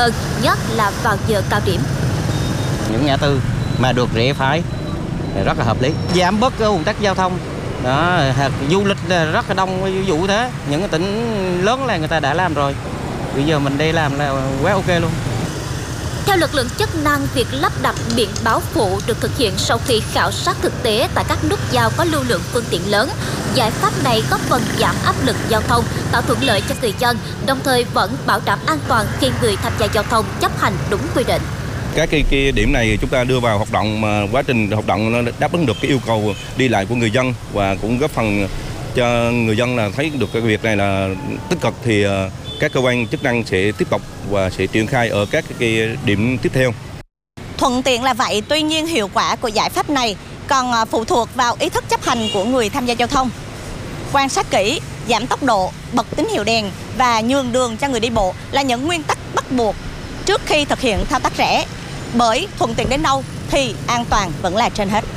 hơn, nhất là vào giờ cao điểm. Những ngã tư mà được rẽ phải rất là hợp lý, giảm bớt cái ùn tắc giao thông. Đó, du lịch rất là đông ví dụ thế. Những cái tỉnh lớn là người ta đã làm rồi. Bây giờ mình đi làm là quá ok luôn. Theo lực lượng chức năng, việc lắp đặt biển báo phụ được thực hiện sau khi khảo sát thực tế tại các nút giao có lưu lượng phương tiện lớn. Giải pháp này góp phần giảm áp lực giao thông, tạo thuận lợi cho người dân, đồng thời vẫn bảo đảm an toàn khi người tham gia giao thông chấp hành đúng quy định. Các cái điểm này chúng ta đưa vào hoạt động mà quá trình hoạt động nó đáp ứng được cái yêu cầu đi lại của người dân và cũng góp phần cho người dân là thấy được cái việc này là tích cực, thì các cơ quan chức năng sẽ tiếp tục và sẽ triển khai ở các cái điểm tiếp theo. Thuận tiện là vậy, tuy nhiên hiệu quả của giải pháp này còn phụ thuộc vào ý thức chấp hành của người tham gia giao thông. Quan sát kỹ, giảm tốc độ, bật tín hiệu đèn và nhường đường cho người đi bộ là những nguyên tắc bắt buộc trước khi thực hiện thao tác rẽ. Bởi thuận tiện đến đâu thì an toàn vẫn là trên hết.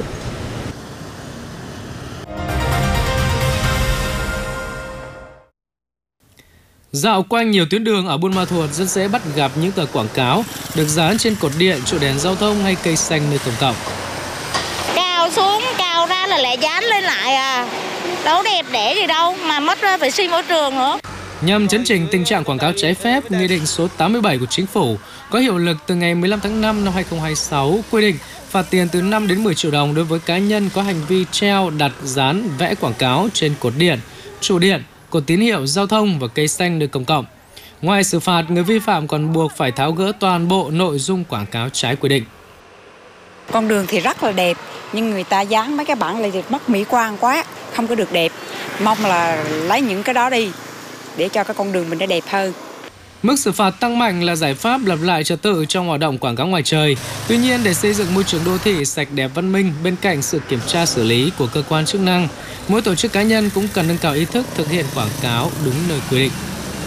Dạo quanh nhiều tuyến đường ở Buôn Ma Thuột rất dễ bắt gặp những tờ quảng cáo được dán trên cột điện, trụ đèn giao thông hay cây xanh nơi công cộng. Cào xuống, cào ra là lại dán lên lại à. Đâu đẹp đẽ gì đâu mà mất vệ sinh môi trường nữa. Nhằm chấn chỉnh tình trạng quảng cáo trái phép, Nghị định số 87 của Chính phủ có hiệu lực từ ngày 15 tháng 5 năm 2026 quy định phạt tiền từ 5 đến 10 triệu đồng đối với cá nhân có hành vi treo, đặt, dán, vẽ quảng cáo trên cột điện, trụ điện, cột tín hiệu giao thông và cây xanh nơi công cộng. Ngoài xử phạt, người vi phạm còn buộc phải tháo gỡ toàn bộ nội dung quảng cáo trái quy định. Con đường thì rất là đẹp, nhưng người ta dán mấy cái bảng này thì mất mỹ quan quá, không có được đẹp. Mong là lấy những cái đó đi để cho cái con đường mình nó đẹp hơn. Mức xử phạt tăng mạnh là giải pháp lập lại trật tự trong hoạt động quảng cáo ngoài trời. Tuy nhiên, để xây dựng môi trường đô thị sạch đẹp văn minh, bên cạnh sự kiểm tra xử lý của cơ quan chức năng, mỗi tổ chức cá nhân cũng cần nâng cao ý thức thực hiện quảng cáo đúng nơi quy định.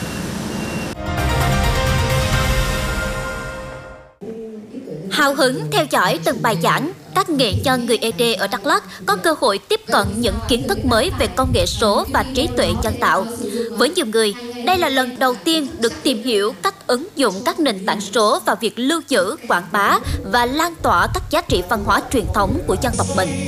Hào hứng theo dõi từng bài giảng, các nghệ nhân người ED ở Đắk Lắk có cơ hội tiếp cận những kiến thức mới về công nghệ số và trí tuệ nhân tạo. Với nhiều người, đây là lần đầu tiên được tìm hiểu cách ứng dụng các nền tảng số vào việc lưu giữ, quảng bá và lan tỏa các giá trị văn hóa truyền thống của dân tộc mình.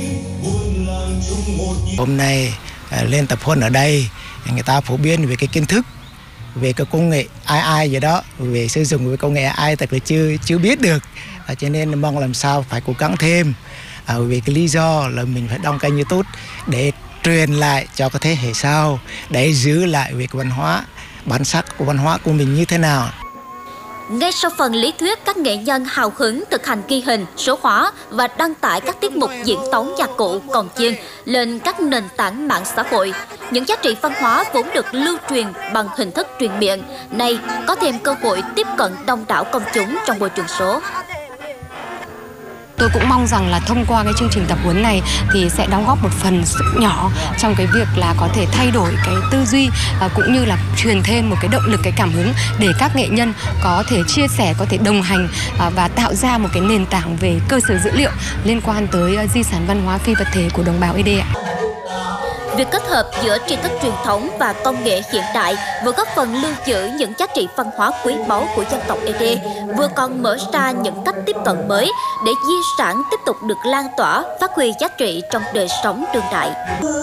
Hôm nay lên tập huấn ở đây, người ta phổ biến về cái kiến thức về cái công nghệ AI gì đó, về sử dụng cái công nghệ AI thật là chưa biết được, cho nên mong làm sao phải cố gắng thêm, vì cái lý do là mình phải đóng kênh YouTube để truyền lại cho cái thế hệ sau, để giữ lại về cái văn hóa, bản sắc của văn hóa của mình như thế nào. Ngay sau phần lý thuyết, các nghệ nhân hào hứng thực hành ghi hình, số hóa và đăng tải các tiết mục diễn tấu nhạc cụ, cồng chiêng lên các nền tảng mạng xã hội. Những giá trị văn hóa vốn được lưu truyền bằng hình thức truyền miệng, nay có thêm cơ hội tiếp cận đông đảo công chúng trong môi trường số. Tôi cũng mong rằng là thông qua cái chương trình tập huấn này thì sẽ đóng góp một phần rất nhỏ trong cái việc là có thể thay đổi cái tư duy, cũng như là truyền thêm một cái động lực, cái cảm hứng để các nghệ nhân có thể chia sẻ, có thể đồng hành và tạo ra một cái nền tảng về cơ sở dữ liệu liên quan tới di sản văn hóa phi vật thể của đồng bào ED ạ. Việc kết hợp giữa tri thức truyền thống và công nghệ hiện đại vừa góp phần lưu giữ những giá trị văn hóa quý báu của dân tộc ED, vừa còn mở ra những cách tiếp cận mới để di sản tiếp tục được lan tỏa, phát huy giá trị trong đời sống đương đại.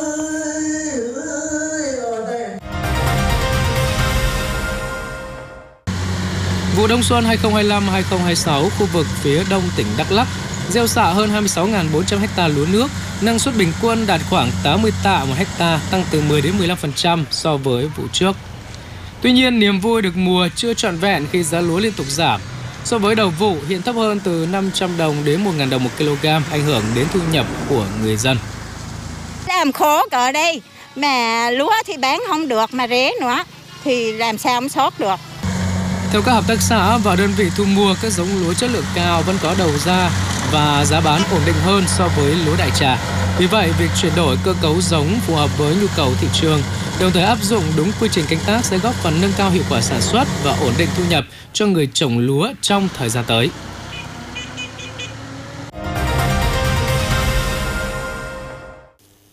Vụ đông xuân 2025-2026, khu vực phía đông tỉnh Đắk Lắk gieo xạ hơn 26.400 ha lúa nước, năng suất bình quân đạt khoảng 80 tạ một ha, tăng từ 10 đến 15% so với vụ trước. Tuy nhiên, niềm vui được mùa chưa trọn vẹn khi giá lúa liên tục giảm. So với đầu vụ, hiện thấp hơn từ 500 đồng đến 1.000 đồng một kg, ảnh hưởng đến thu nhập của người dân. Làm khổ cỡ đây, mà lúa thì bán không được, mà rẻ nữa, thì làm sao không sót được. Theo các hợp tác xã và đơn vị thu mua, các giống lúa chất lượng cao vẫn có đầu ra và giá bán ổn định hơn so với lúa đại trà. Vì vậy, việc chuyển đổi cơ cấu giống phù hợp với nhu cầu thị trường, đồng thời áp dụng đúng quy trình canh tác sẽ góp phần nâng cao hiệu quả sản xuất và ổn định thu nhập cho người trồng lúa trong thời gian tới. Thưa quý vị,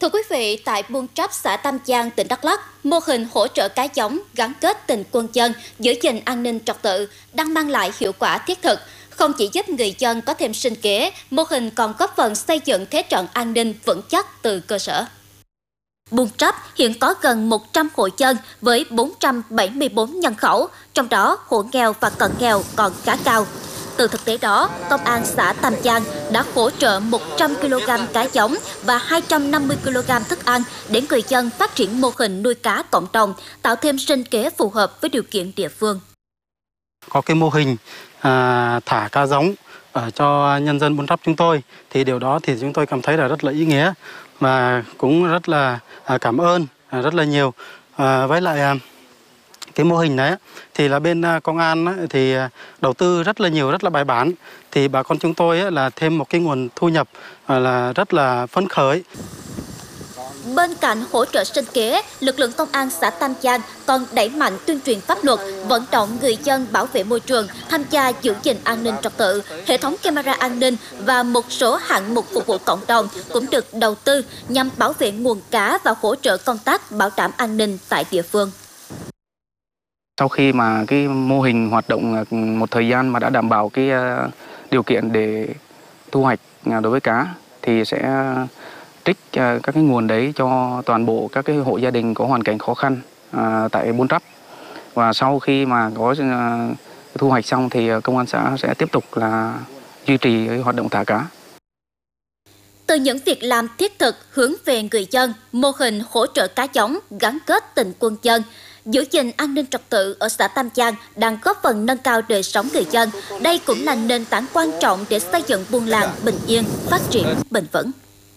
vị, tại Buôn Trắp, xã Tam Giang, tỉnh Đắk Lắk, mô hình hỗ trợ cá giống gắn kết tình quân dân, giữ gìn an ninh trật tự đang mang lại hiệu quả thiết thực. Không chỉ giúp người dân có thêm sinh kế, mô hình còn góp phần xây dựng thế trận an ninh vững chắc từ cơ sở. Buôn Trắp hiện có gần 100 hộ dân với 474 nhân khẩu, trong đó hộ nghèo và cận nghèo còn khá cao. Từ thực tế đó, Công an xã Tam Giang đã hỗ trợ 100 kg cá giống và 250 kg thức ăn để người dân phát triển mô hình nuôi cá cộng đồng, tạo thêm sinh kế phù hợp với điều kiện địa phương. Có cái mô hình thả cá giống cho nhân dân Buôn Trắp chúng tôi, thì điều đó thì chúng tôi cảm thấy là rất là ý nghĩa và cũng rất là cảm ơn rất là nhiều. Với lại cái mô hình đấy thì là bên công an thì đầu tư rất là nhiều, rất là bài bản, thì bà con chúng tôi là thêm một cái nguồn thu nhập là rất là phấn khởi. Bên cạnh hỗ trợ sinh kế, lực lượng công an xã Tam Giang còn đẩy mạnh tuyên truyền pháp luật, vận động người dân bảo vệ môi trường, tham gia giữ gìn an ninh trật tự. Hệ thống camera an ninh và một số hạng mục phục vụ cộng đồng cũng được đầu tư nhằm bảo vệ nguồn cá và hỗ trợ công tác bảo đảm an ninh tại địa phương. Sau khi mà cái mô hình hoạt động một thời gian mà đã đảm bảo cái điều kiện để thu hoạch đối với cá, thì sẽ trích các cái nguồn đấy cho toàn bộ các cái hộ gia đình có hoàn cảnh khó khăn tại Buôn Trắp. Và sau khi mà có thu hoạch xong thì công an xã sẽ tiếp tục là duy trì cái hoạt động thả cá. Từ những việc làm thiết thực hướng về người dân, mô hình hỗ trợ cá giống gắn kết tình quân dân, giữ gìn an ninh trật tự ở xã Tam Giang đang góp phần nâng cao đời sống người dân. Đây cũng là nền tảng quan trọng để xây dựng buôn làng bình yên, phát triển bền vững.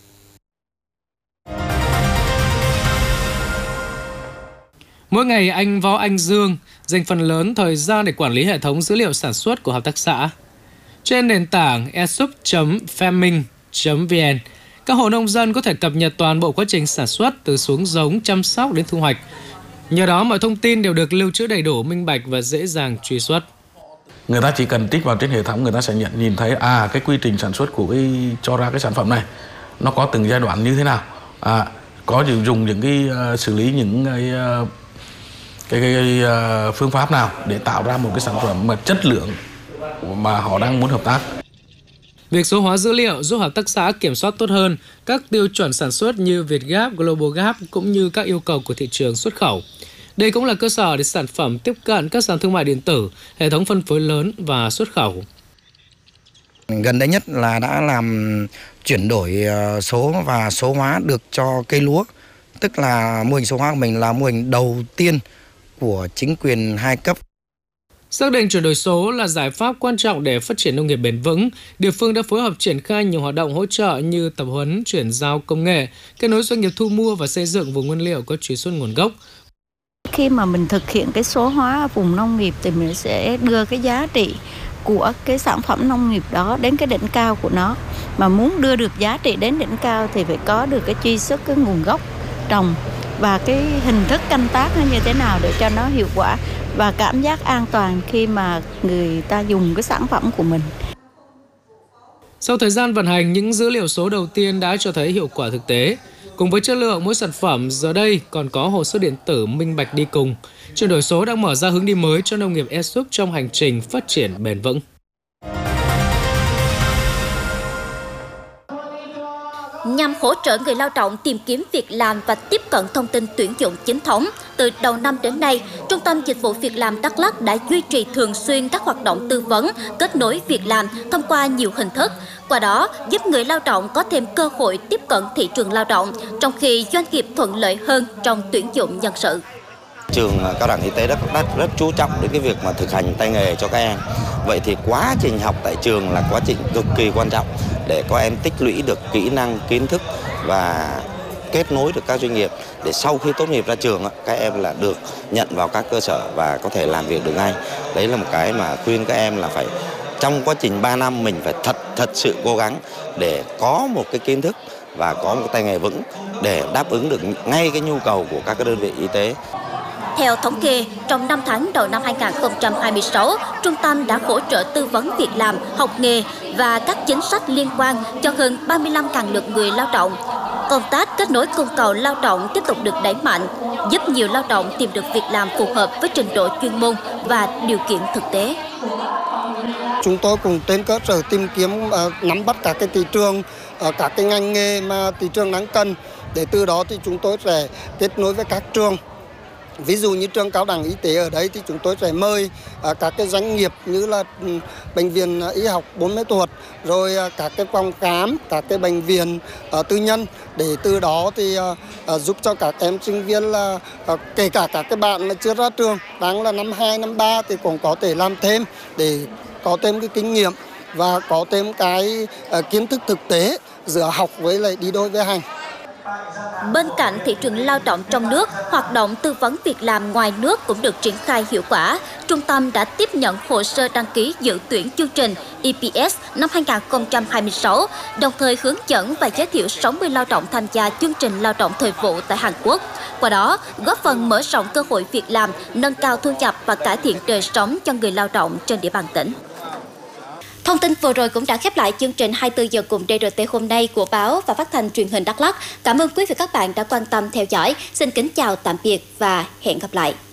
Mỗi ngày anh Võ Anh Dương dành phần lớn thời gian để quản lý hệ thống dữ liệu sản xuất của hợp tác xã. Trên nền tảng esup.farming.vn, các hộ nông dân có thể cập nhật toàn bộ quá trình sản xuất từ xuống giống, chăm sóc đến thu hoạch. Nhờ đó mọi thông tin đều được lưu trữ đầy đủ, minh bạch và dễ dàng truy xuất. Người ta chỉ cần tích vào trên hệ thống, người ta sẽ nhìn thấy cái quy trình sản xuất của cho ra cái sản phẩm này nó có từng giai đoạn như thế nào, có dùng những cái xử lý những cái phương pháp nào để tạo ra một cái sản phẩm mà chất lượng mà họ đang muốn hợp tác. Việc số hóa dữ liệu giúp hợp tác xã kiểm soát tốt hơn các tiêu chuẩn sản xuất như Vietgap, Global Gap cũng như các yêu cầu của thị trường xuất khẩu. Đây cũng là cơ sở để sản phẩm tiếp cận các sàn thương mại điện tử, hệ thống phân phối lớn và xuất khẩu. Gần đây nhất là đã làm chuyển đổi số và số hóa được cho cây lúa. Tức là mô hình số hóa của mình là mô hình đầu tiên của chính quyền 2 cấp. Xác định chuyển đổi số là giải pháp quan trọng để phát triển nông nghiệp bền vững, địa phương đã phối hợp triển khai nhiều hoạt động hỗ trợ như tập huấn, chuyển giao công nghệ, kết nối doanh nghiệp thu mua và xây dựng vùng nguyên liệu có truy xuất nguồn gốc. Khi mà mình thực hiện cái số hóa vùng nông nghiệp thì mình sẽ đưa cái giá trị của cái sản phẩm nông nghiệp đó đến cái đỉnh cao của nó. Mà muốn đưa được giá trị đến đỉnh cao thì phải có được cái truy xuất cái nguồn gốc trồng và cái hình thức canh tác nó như thế nào để cho nó hiệu quả và cảm giác an toàn khi mà người ta dùng cái sản phẩm của mình. Sau thời gian vận hành, những dữ liệu số đầu tiên đã cho thấy hiệu quả thực tế. Cùng với chất lượng mỗi sản phẩm, giờ đây còn có hồ sơ điện tử minh bạch đi cùng. Chuyển đổi số đang mở ra hướng đi mới cho nông nghiệp eSup trong hành trình phát triển bền vững. Nhằm hỗ trợ người lao động tìm kiếm việc làm và tiếp cận thông tin tuyển dụng chính thống, từ đầu năm đến nay, Trung tâm Dịch vụ Việc làm Đắk Lắk đã duy trì thường xuyên các hoạt động tư vấn, kết nối việc làm thông qua nhiều hình thức. Qua đó, giúp người lao động có thêm cơ hội tiếp cận thị trường lao động, trong khi doanh nghiệp thuận lợi hơn trong tuyển dụng nhân sự. Trường Cao đẳng Y tế Đắk Lắk rất chú trọng đến cái việc mà thực hành tay nghề cho các em. Vậy thì quá trình học tại trường là quá trình cực kỳ quan trọng để các em tích lũy được kỹ năng, kiến thức và kết nối được các doanh nghiệp để sau khi tốt nghiệp ra trường các em là được nhận vào các cơ sở và có thể làm việc được ngay. Đấy là một cái mà khuyên các em là phải trong quá trình 3 năm mình phải thật sự cố gắng để có một cái kiến thức và có một tay nghề vững để đáp ứng được ngay cái nhu cầu của các đơn vị y tế. Theo thống kê, trong 5 tháng đầu năm 2026, trung tâm đã hỗ trợ tư vấn việc làm, học nghề và các chính sách liên quan cho hơn 35.000 lượt người lao động. Công tác kết nối cung cầu lao động tiếp tục được đẩy mạnh, giúp nhiều lao động tìm được việc làm phù hợp với trình độ chuyên môn và điều kiện thực tế. Chúng tôi cùng trên cơ sở tìm kiếm nắm bắt các cái thị trường, các cái ngành nghề mà thị trường đang cần, để từ đó thì chúng tôi sẽ kết nối với các trường. Ví dụ như trường cao đẳng y tế ở đấy thì chúng tôi sẽ mời các cái doanh nghiệp như là bệnh viện y học 4 Mê Thuật, rồi các cái phòng khám, các cái bệnh viện tư nhân, để từ đó thì giúp cho các em sinh viên là kể cả các cái bạn mà chưa ra trường, đang là năm 2, năm 3 thì cũng có thể làm thêm để có thêm cái kinh nghiệm và có thêm cái kiến thức thực tế giữa học với lại đi đôi với hành. Bên cạnh thị trường lao động trong nước, hoạt động tư vấn việc làm ngoài nước cũng được triển khai hiệu quả. Trung tâm đã tiếp nhận hồ sơ đăng ký dự tuyển chương trình EPS năm 2026, đồng thời hướng dẫn và giới thiệu 60 lao động tham gia chương trình lao động thời vụ tại Hàn Quốc. Qua đó, góp phần mở rộng cơ hội việc làm, nâng cao thu nhập và cải thiện đời sống cho người lao động trên địa bàn tỉnh. Thông tin vừa rồi cũng đã khép lại chương trình 24 giờ cùng DRT hôm nay của báo và phát thanh truyền hình Đắk Lắk. Cảm ơn quý vị và các bạn đã quan tâm theo dõi. Xin kính chào tạm biệt và hẹn gặp lại.